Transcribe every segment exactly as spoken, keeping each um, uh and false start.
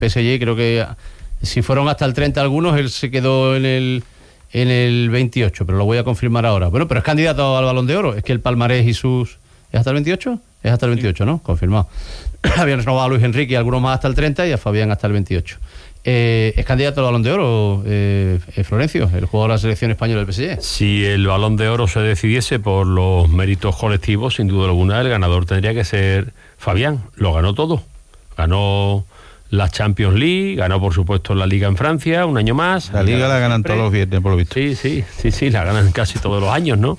P S G, creo que si fueron hasta el treinta algunos, él se quedó en el en el veintiocho, pero lo voy a confirmar ahora. Bueno, pero es candidato al Balón de Oro, es que el palmarés y sus... ¿Es hasta el veintiocho? Es hasta el veintiocho, ¿no? Confirmado. Habían renovado a Luis Enrique y algunos más hasta el treinta y a Fabián hasta el veintiocho. Eh, ¿Es candidato al Balón de Oro, eh, eh, Florencio, el jugador de la selección española del P S G? Si el Balón de Oro se decidiese por los méritos colectivos, sin duda alguna, el ganador tendría que ser Fabián. Lo ganó todo. Ganó la Champions League, ganó por supuesto la Liga en Francia, un año más. La Liga la ganan siempre. Todos los viernes, por lo visto. Sí, sí, sí, sí, la ganan casi todos los años, ¿no?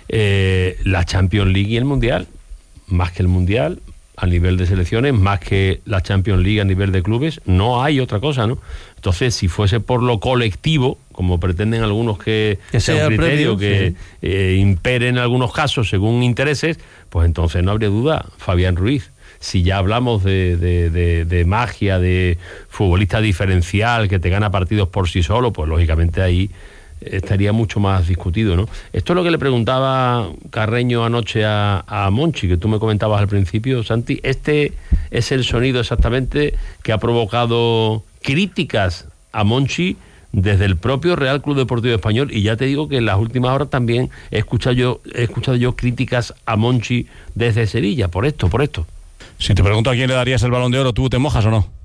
Eh, la Champions League y el Mundial, más que el Mundial a nivel de selecciones, más que la Champions League a nivel de clubes, no hay otra cosa, ¿no? Entonces, si fuese por lo colectivo, como pretenden algunos que, que sea un criterio que sí. eh, impere en algunos casos según intereses, pues entonces no habría duda, Fabián Ruiz. Si ya hablamos de, de, de, de magia, de futbolista diferencial que te gana partidos por sí solo, pues lógicamente ahí estaría mucho más discutido, ¿no? Esto es lo que le preguntaba Carreño anoche a, a Monchi, que tú me comentabas al principio, Santi. Este es el sonido exactamente que ha provocado críticas a Monchi desde el propio Real Club Deportivo Español, y ya te digo que en las últimas horas también he escuchado yo, he escuchado yo críticas a Monchi desde Sevilla, por esto, por esto. Si te pregunto a quién le darías el Balón de Oro, ¿tú te mojas o no?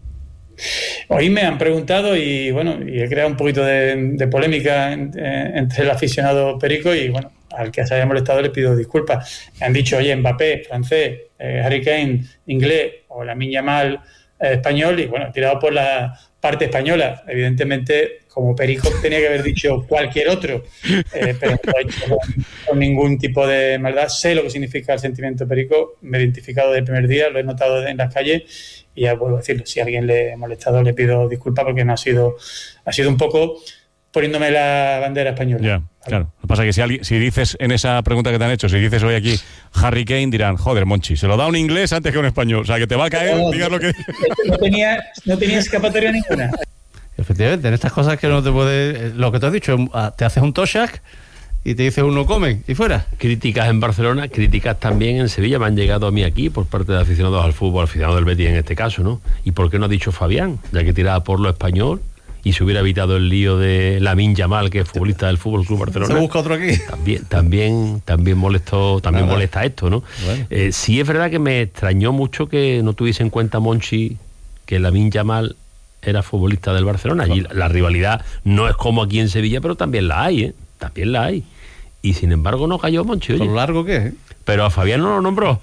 Hoy me han preguntado y bueno, y he creado un poquito de, de polémica en, en, entre el aficionado perico y bueno, al que se haya molestado le pido disculpas. Me han dicho, oye, Mbappé, francés, eh, Harry Kane, inglés, o Lamine Yamal, eh, español, y bueno, tirado por la parte española. Evidentemente, como perico tenía que haber dicho cualquier otro, eh, pero no lo he hecho con, con ningún tipo de maldad. Sé lo que significa el sentimiento perico, me he identificado desde el primer día, lo he notado en las calles. Y ya vuelvo a decirlo, si a alguien le he molestado le pido disculpas porque no ha sido ha sido un poco poniéndome la bandera española. Ya, claro. Lo que pasa es que si, alguien, si dices en esa pregunta que te han hecho, si dices hoy aquí Harry Kane, dirán, joder, Monchi, se lo da un inglés antes que un español. O sea, que te va a caer, no, digas lo que... No tenía, no tenía escapatoria ninguna. Efectivamente, en estas cosas que no te puede... Lo que te has dicho, te haces un Toshak y te dice uno come y fuera. Críticas en Barcelona, críticas también en Sevilla me han llegado a mí aquí por parte de aficionados al fútbol, aficionados del Betis en este caso, ¿no? ¿Y por qué no ha dicho Fabián? Ya que tiraba por lo español y se hubiera evitado el lío de Lamine Yamal, que es futbolista del Fútbol Club Barcelona. Se busca otro aquí. También, también, también molestó, también Nada. molesta esto, ¿no? Bueno. Eh, sí es verdad que me extrañó mucho que no tuviese en cuenta Monchi que Lamine Yamal era futbolista del Barcelona. Allí la, la rivalidad no es como aquí en Sevilla, pero también la hay, ¿eh? También la hay. Y sin embargo no cayó Monchi, oye. ¿Por lo largo que es? Pero a Fabián no lo nombró.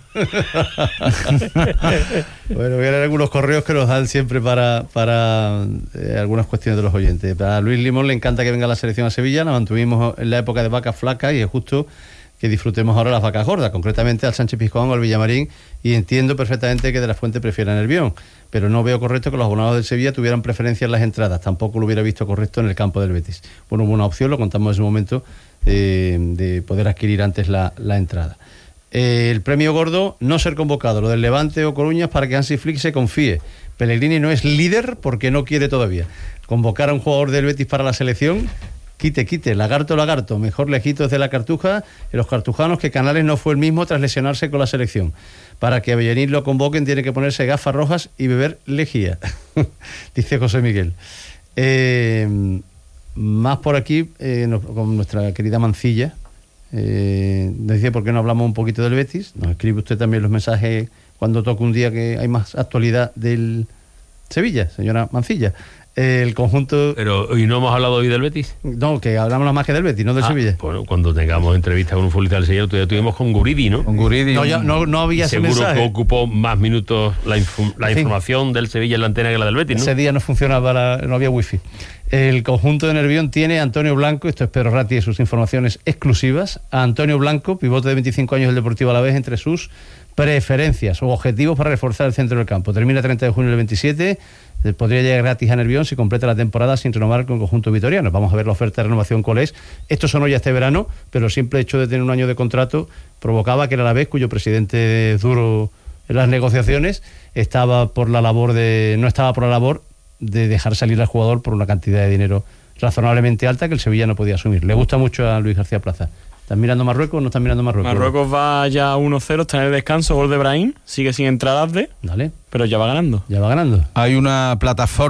Bueno, voy a leer algunos correos que nos dan siempre para, para eh, algunas cuestiones de los oyentes. A Luis Limón le encanta que venga la selección a Sevilla, la mantuvimos en la época de vacas flacas y es justo que disfrutemos ahora las vacas gordas, concretamente al Sánchez Pizjuán o al Villamarín, y entiendo perfectamente que De la Fuente prefiera Nervión, pero no veo correcto que los abonados del Sevilla tuvieran preferencia en las entradas, tampoco lo hubiera visto correcto en el campo del Betis. Bueno, hubo una opción, lo contamos en su momento, eh, de poder adquirir antes la, la entrada. Eh, el premio gordo, no ser convocado, lo del Levante o Coruñas, para que Hansi Flick se confíe. Pellegrini no es líder porque no quiere todavía. Convocar a un jugador del Betis para la selección, quite, quite, lagarto, lagarto, mejor lejitos de la cartuja, y los cartujanos, que Canales no fue el mismo tras lesionarse con la selección. Para que a Bellerín lo convoquen tiene que ponerse gafas rojas y beber lejía, dice José Miguel. Eh, más por aquí, eh, no, con nuestra querida Mancilla, eh, nos dice por qué no hablamos un poquito del Betis. Nos escribe usted también los mensajes cuando toca un día que hay más actualidad del Sevilla, señora Mancilla. El conjunto... Pero, ¿y no hemos hablado hoy del Betis? No, que hablamos más que del Betis, no del ah, Sevilla. Bueno, cuando tengamos entrevista con un futbolista del Sevilla, ya tuvimos con Guridi, ¿no? Con Guridi. No, ya, no, no había ese Seguro mensaje. que ocupó más minutos la, inf- la información del Sevilla en la antena que la del Betis, ¿no? Ese día no funcionaba, la, no había wifi. El conjunto de Nervión tiene a Antonio Blanco, esto es Pedro Ratti y sus informaciones exclusivas, a Antonio Blanco, pivote de veinticinco años del Deportivo Alavés, entre sus preferencias o objetivos para reforzar el centro del campo. Termina treinta de junio del veintisiete, podría llegar gratis a Nervión si completa la temporada sin renovar con el conjunto vitoriano. Vamos a ver la oferta de renovación cuál es. Esto sonó ya este verano, pero el simple hecho de tener un año de contrato provocaba que el Alavés, cuyo presidente es duro en las negociaciones, estaba por la labor de no estaba por la labor de dejar salir al jugador por una cantidad de dinero razonablemente alta que el Sevilla no podía asumir. Le gusta mucho a Luis García Plaza. ¿Estás mirando Marruecos o no estás mirando Marruecos? Marruecos va ya uno cero, está en el descanso, gol de Brahim, sigue sin entrar Azde, Dale. pero ya va ganando. Ya va ganando. Hay una plataforma